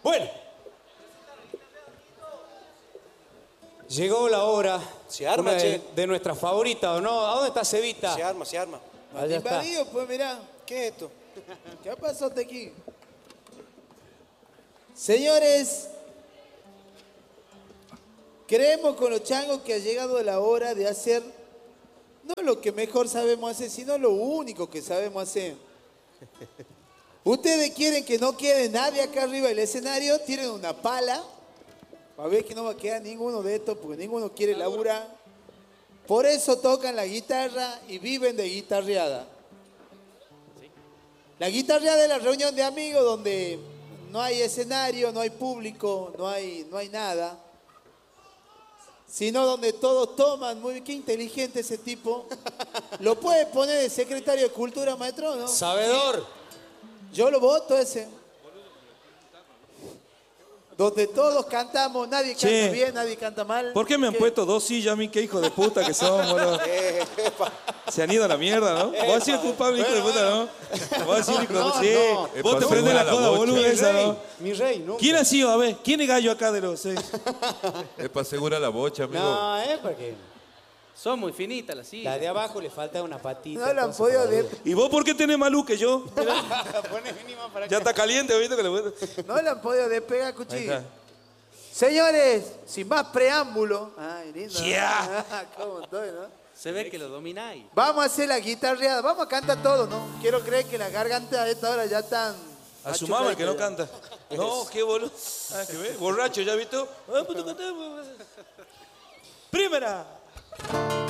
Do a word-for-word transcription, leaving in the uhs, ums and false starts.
Bueno. Llegó la hora. Se arma, una de, che. de nuestras favoritas, ¿o no? ¿A dónde está Cevita? Se arma, se arma. Allá está. Invadido, pues mirá. ¿Qué es esto? ¿Qué pasó aquí? Señores, creemos con los changos que ha llegado la hora de hacer no lo que mejor sabemos hacer, sino lo único que sabemos hacer. Ustedes quieren que no quede nadie acá arriba del escenario, tienen una pala, para ver que no va a quedar ninguno de estos, porque ninguno quiere laburar. Por eso tocan la guitarra y viven de guitarreada. La guitarreada es la reunión de amigos donde no hay escenario, no hay público, no hay, no hay nada. Sino donde todos toman, muy qué inteligente ese tipo. Lo puede poner el secretario de Cultura, maestro, ¿no? Sabedor. Yo lo voto ese. Donde todos cantamos, nadie canta Che, bien, nadie canta mal. ¿Por qué me han ¿Qué? puesto dos sillas a mí? ¿Qué hijo de puta que son, boludo? Se han ido a la mierda, ¿no? Vos has sido culpable, hijo de puta, ¿no? Vos has sido hijo de puta. Sí. no. Vos te Epa, prendés la la joda, bocha. boludo, Mi esa, rey, ¿no? mi rey, nunca. ¿Quién ha sido? A ver, ¿quién es gallo acá de los seis? Es para asegurar la bocha, amigo. No, es porque Son muy finitas las sillas. la de abajo le falta una patita. No la han entonces, podido para de- ¿Y vos por qué tenés más luz que yo? Poné mínima para Ya acá. está caliente, ¿viste? Que le... No le han podido despegar, Ahí cuchillo. está. Señores, sin más preámbulo. Ay, lindo. ¿no? Ya. ¿Cómo estoy, no? Se ve que lo domináis. Vamos a hacer la guitarreada. Vamos a cantar todo, ¿no? Quiero creer que las gargantas a esta hora ya están... A su mamá el que no achucaditas canta. No, qué boludo. Ah, que ve, borracho, ¿ya visto? Ah, puto, cantá, pues. Primera.